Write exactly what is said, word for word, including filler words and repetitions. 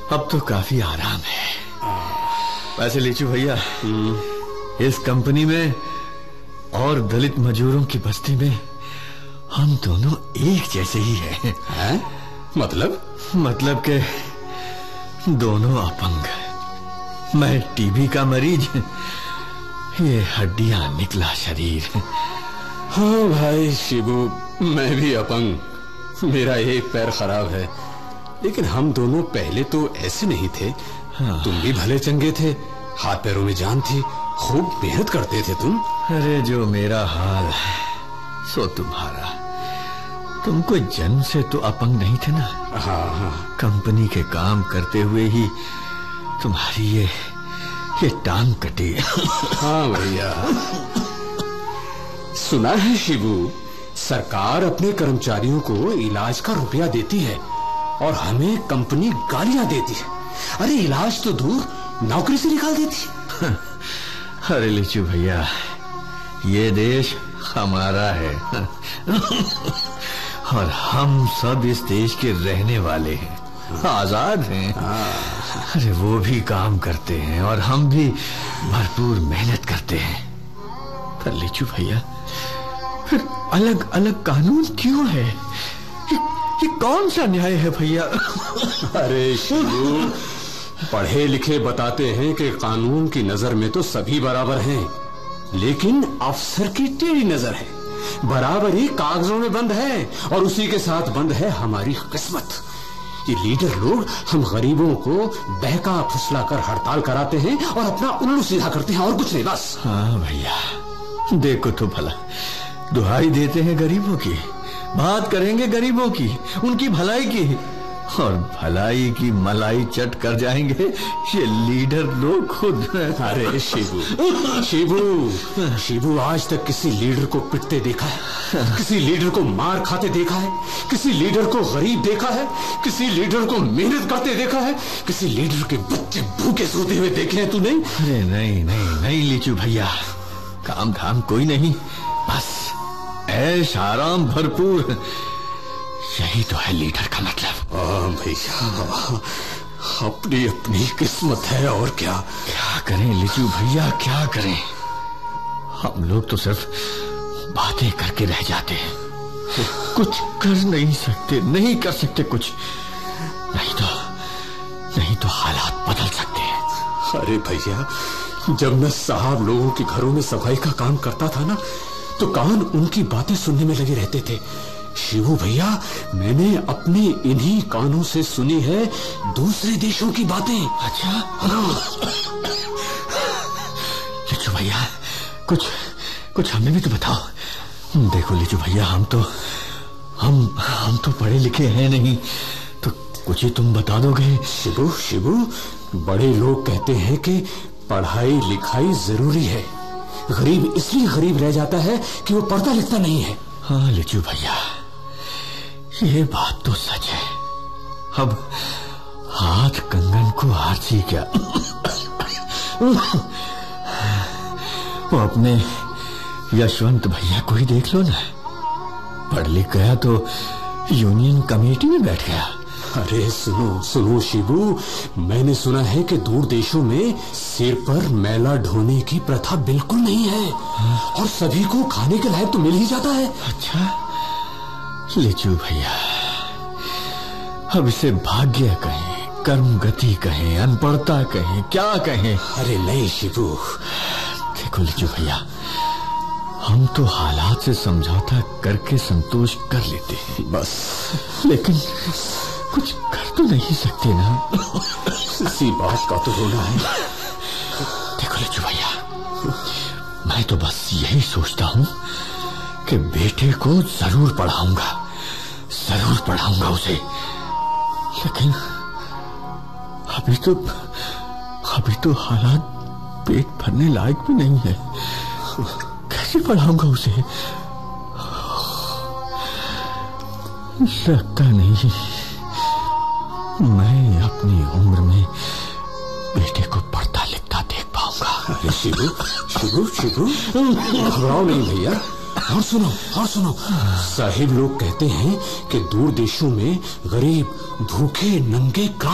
अब तो काफी आराम है। वैसे लीचू भैया, इस कंपनी में और दलित मजदूरों की बस्ती में हम दोनों एक जैसे ही हैं। हैं? मतलब मतलब के दोनों अपंग। मैं टीबी का मरीज, ये हड्डियां निकला शरीर। हाँ भाई शिबू, मैं भी अपंग। मेरा एक पैर खराब है, लेकिन हम दोनों पहले तो ऐसे नहीं थे। हाँ। तुम भी भले चंगे थे, हाथ पैरों में जान थी, खूब मेहनत करते थे तुम। अरे जो मेरा हाल है सो तुम्हारा। तुम कोई जन्म से तो अपंग नहीं थे ना। हाँ हाँ। कंपनी के काम करते हुए ही तुम्हारी ये ये टांग कटी। हाँ भैया। सुना है शिबू, सरकार अपने कर्मचारियों को इलाज का रुपया देती है और हमें कंपनी गालियां देती है। अरे इलाज तो दूर, नौकरी से निकाल देती है। अरे लीचू भैया, ये देश हमारा है और हम सब इस देश के रहने वाले हैं, आजाद हैं। अरे वो भी काम करते हैं और हम भी भरपूर मेहनत करते हैं। पर लीचू भैया, फिर अलग अलग कानून क्यों है? ये, ये कौन सा न्याय है भैया? अरे शिबू, पढ़े लिखे बताते हैं कि कानून की नजर में तो सभी बराबर हैं, लेकिन अफसर की टेढ़ी नजर है। बराबरी कागजों में बंद है और उसी के साथ बंद है हमारी किस्मत। ये लीडर लोग हम गरीबों को बहका फुसला कर हड़ताल कराते हैं और अपना उल्लू सीधा करते हैं, और कुछ नहीं, बस। हाँ भैया, देखो तो भला, दुहाई देते हैं गरीबों की, बात करेंगे गरीबों की, उनकी भलाई की, और भलाई की मलाई चट कर जाएंगे ये लीडर लोग खुद। अरे शिबू, शिबू, शिबू, आज तक किसी लीडर को पिटते देखा है? किसी लीडर को मार खाते देखा है? किसी लीडर को गरीब देखा है? किसी लीडर को मेहनत करते देखा है? किसी लीडर के बच्चे भूखे सोते हुए देखे हैं तूने? अरे नहीं नहीं नहीं लीचू भैया, काम धाम कोई नहीं, बस ऐश आराम भरपूर, यही तो है लीडर का मतलब। हाँ भैया, अपनी अपनी किस्मत है, और क्या क्या करें लीचू भैया, क्या करें? हम लोग तो सिर्फ बातें करके रह जाते हैं, कुछ कर नहीं सकते, नहीं कर सकते कुछ। नहीं तो नहीं तो हालात बदल सकते हैं। अरे भैया, जब मैं साहब लोगों के घरों में सफाई का काम करता था ना, तो कान उनकी बातें सुनने में लगे रहते थे। शिवू भैया, मैंने अपने इन्हीं कानों से सुनी है दूसरे देशों की बातें। अच्छा? लीचू भैया, कुछ कुछ हमें भी तो बताओ। देखो लीचू भैया, हम तो हम हम तो पढ़े लिखे हैं नहीं, तो कुछ ही तुम बता दोगे। शिबू शिबू, बड़े लोग कहते हैं कि पढ़ाई लिखाई जरूरी है। गरीब इसलिए गरीब रह जाता है कि वो पढ़ता लिखता नहीं है। हाँ लीचू भैया, ये बात तो सच है। अब हाथ कंगन को आरसी क्या। वो अपने यशवंत भैया को ही देख लो ना, पढ़ लिख गया तो यूनियन कमेटी में बैठ गया। अरे सुनो सुनो शिबू, मैंने सुना है कि दूर देशों में सिर पर मैला ढोने की प्रथा बिल्कुल नहीं है। हाँ? और सभी को खाने के लायक तो मिल ही जाता है। अच्छा लीचू भैया, अब इसे भाग्य कहें, कर्म गति कहें, अनपढ़ता कहें, क्या कहें? अरे नहीं शिबू, देखो लीचू भैया, हम तो हालात से समझौता करके संतोष कर लेते हैं बस, लेकिन कुछ कर तो नहीं सकते ना। इसी बात का तो होना है। देखो लीचू भैया, मैं तो बस यही सोचता हूँ कि बेटे को जरूर पढ़ाऊंगा, जरूर पढ़ाऊंगा उसे, लेकिन अभी तो अभी तो हालात पेट भरने लायक भी नहीं है। कैसे पढ़ाऊंगा उसे? लगता नहीं मैं अपनी उम्र में बेटे को पढ़ता लिखता देख पाऊंगा। अरे शिबू शिबू शिबू, घबराओ नहीं भैया। और सुनो और सुनो, साहिब लोग कहते हैं कि दूर देशों में गरीब भूखे नंगे